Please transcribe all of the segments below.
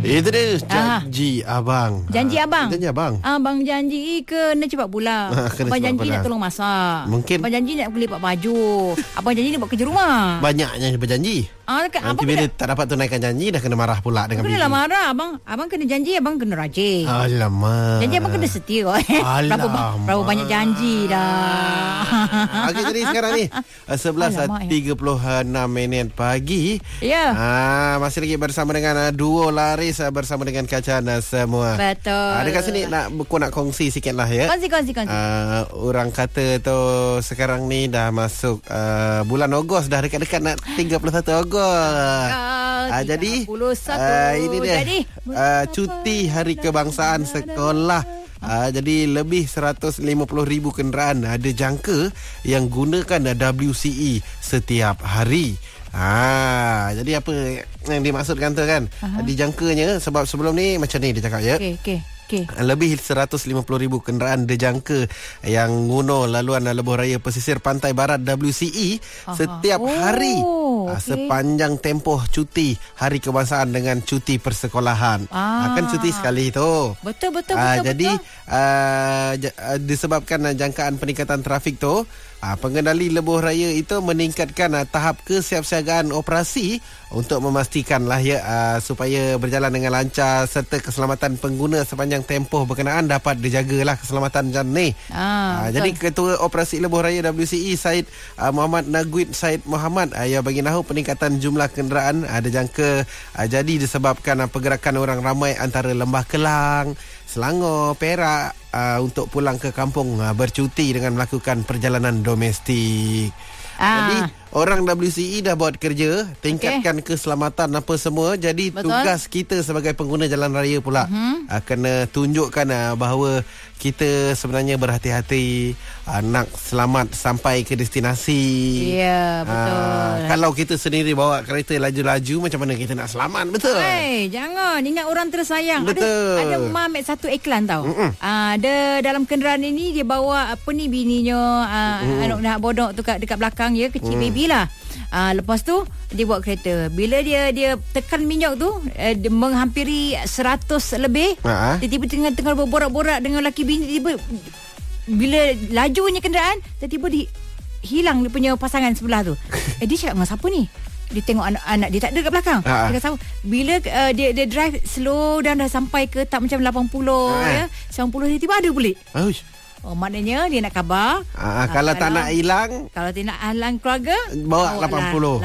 Itu dia janji abang. Janji abang. Janji abang. Abang janji kena cepat pulang. Abang janji nak tolong masak. Mungkin. Abang janji nak lipat baju. Abang janji nak buat kerja rumah. Banyaknya berjanji. Nanti bila tak dapat tunaikan janji, dah kena marah pula dengan bini. Kenalah marah. Abang kena janji, abang kena rajin. Alamak. Janji abang kena setia. Berapa banyak janji dah. Okey, jadi sekarang ni 11.36 pagi. Ya. Masih lagi bersama dengan duo laris bersama dengan Kacan semua. Betul. Dekat sini nak kongsi sikit lah ya. Kongsi. Orang kata tu sekarang ni dah masuk bulan Ogos, dah dekat-dekat nak 31 Ogos. Jadi ini dia cuti hari kebangsaan sekolah. Jadi lebih 150,000 kenderaan ada jangka yang gunakan WCE setiap hari. Jadi apa yang dimaksudkan tu kan? Dijangkanya sebab sebelum ni macam ni dia cakap ya. Okey. Lebih 150,000 kenderaan dijangka yang guna laluan lebuh raya pesisir pantai barat WCE setiap hari sepanjang tempoh cuti hari kebangsaan dengan cuti persekolahan. Kan cuti sekali tu. Betul. Jadi disebabkan jangkaan peningkatan trafik tu, pengendali lebuh raya itu meningkatkan tahap kesiapsiagaan operasi untuk memastikan supaya berjalan dengan lancar serta keselamatan pengguna sepanjang tempoh berkenaan dapat dijagalah keselamatan macam ni. Jadi Ketua Operasi Lebuh Raya WCE Syed Muhammad Naguid Syed Muhammad yang bagi tahu peningkatan jumlah kenderaan ada jangka jadi disebabkan pergerakan orang ramai antara Lembah Kelang, Selangor, Perak untuk pulang ke kampung bercuti dengan melakukan perjalanan domestik. Jadi orang WCE dah buat kerja tingkatkan keselamatan apa semua. Jadi tugas kita sebagai pengguna jalan raya pula kena tunjukkan bahawa kita sebenarnya berhati-hati nak selamat sampai ke destinasi. Ya, betul. Kalau kita sendiri bawa kereta laju-laju, macam mana kita nak selamat? Betul. Jangan ingat orang tersayang. Betul. Ada Mam satu iklan tau. Ada dalam kenderaan ini dia bawa bininya anak nak bodok tu dekat belakang ya, kecil baby lah. Lepas tu dia buat kereta. Bila dia tekan minyak tu dia menghampiri 100 lebih. Tiba-tiba tengah berborak-borak dengan lelaki bini, tiba bila lajunya kenderaan, tiba-tiba hilang dia punya pasangan sebelah tu. Dia cakap dengan siapa ni? Dia tengok anak dia tak ada kat belakang. Dia kata bila dia drive slow dan dah sampai ke tak macam 80 ya, 90 tiba-tiba ada pulih. Maknanya dia nak khabar. Kalau tak nak hilang, kalau tidak hilang keluarga, bawa 80.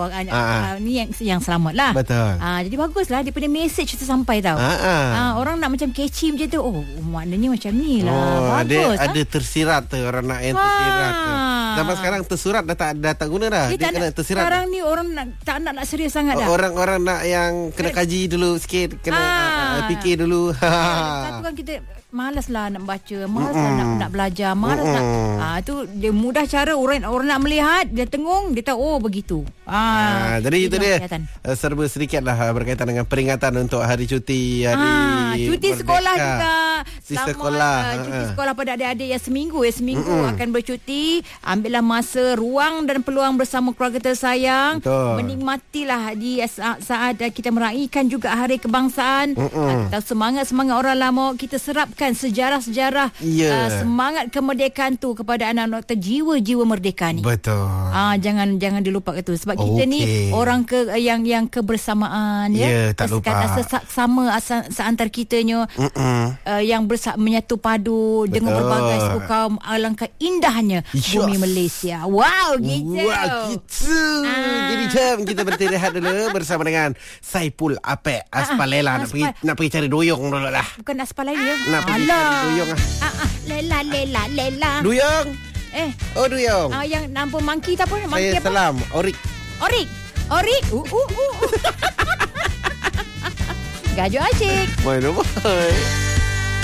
Ni yang selamat lah. Betul. Jadi baguslah dia punya message tu sampai tau. Orang nak macam catchy macam tu. Maknanya macam ni lah. Bagus. Dia ada tersirat tu. Orang nak yang tersirat tu. Zaman sekarang tersurat dah tak guna dah. Dia kena tersirat. Sekarang ni orang tak nak serius sangat dah. Orang nak yang kena kaji dulu sikit, kena fikir dulu. Satu kan kita malas lah nak baca, malas lah nak belajar, malas nak tu dia mudah cara orang nak melihat, dia tengung, dia tahu begitu. Jadi itu dia serba sedikit lah berkaitan dengan peringatan untuk hari cuti, hari cuti Merdeka. Sekolah juga. Cuti sekolah. Cuti sekolah pada adik-adik yang seminggu akan bercuti. Ambillah masa, ruang dan peluang bersama keluarga tersayang. Menikmatilah di saat kita meraihkan juga hari kebangsaan. Kita semangat orang lama, kita serapkan sejarah-sejarah semangat kemerdekaan tu kepada anak-anak terjiwa-jiwa merdeka ni. Betul. Jangan dilupakan tu sebab kita ni orang yang kebersamaan tak lupa. Sama seantar kitanya yang menyatu padu dengan berbagai suku kaum. Alangkah indahnya bumi Malaysia. Wow, gitu. Jadi jom kita berhenti rehat dulu bersama dengan Saipul Apek Aspalela. Nak pergi cari doyong dulu lah. Bukan Aspalela. Nak pergi cari doyong lah. Lela. Doyong? Doyong. Yang nama monkey tak apa? Saya salam. Orik. Gajo asyik. Main rumah.